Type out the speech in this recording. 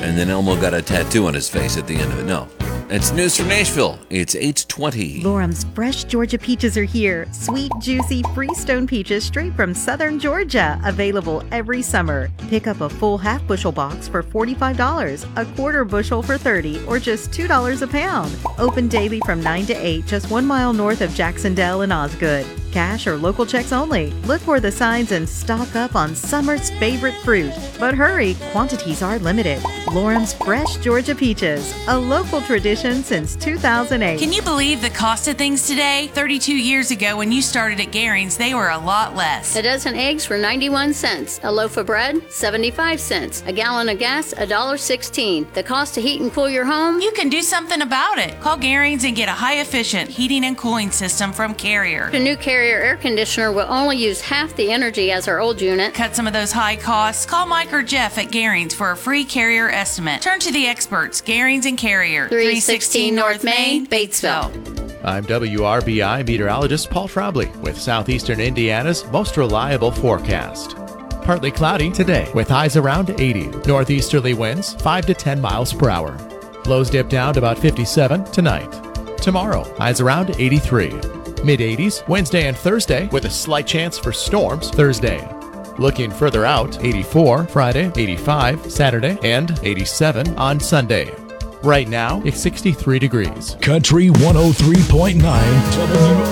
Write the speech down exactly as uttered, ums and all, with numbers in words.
and then Elmo got a tattoo on his face at the end of it. No. It's news from Nashville. It's eight twenty. Lorum's fresh Georgia peaches are here. Sweet, juicy Freestone peaches straight from southern Georgia. Available every summer. Pick up a full half bushel box for forty-five dollars, a quarter bushel for thirty dollars, or just two dollars a pound. Open daily from nine to eight, just one mile north of Jacksonville and Osgood. Cash or local checks only. Look for the signs and stock up on summer's favorite fruit. But hurry, quantities are limited. Lorum's fresh Georgia peaches, a local tradition since two thousand eight. Can you believe the cost of things today? thirty-two years ago when you started at Garing's, they were a lot less. A dozen eggs for ninety-one cents, a loaf of bread, seventy-five cents, a gallon of gas, one dollar sixteen. The cost to heat and cool your home? You can do something about it. Call Garing's and get a high-efficient heating and cooling system from Carrier. The new Carrier air conditioner will only use half the energy as our old unit. Cut some of those high costs. Call Mike or Jeff at Garing's for a free Carrier estimate. Turn to the experts, Garing's and Carrier. three sixteen North Main, Batesville. I'm W R B I meteorologist Paul Trombley with Southeastern Indiana's most reliable forecast. Partly cloudy today with highs around eighty. Northeasterly winds five to ten miles per hour. Lows dip down to about fifty-seven tonight. Tomorrow, highs around eighty-three. mid eighties Wednesday and Thursday with a slight chance for storms Thursday. Looking further out, eighty-four Friday, eighty-five Saturday, and eighty-seven on Sunday. Right now, it's sixty-three degrees. Country one oh three point nine W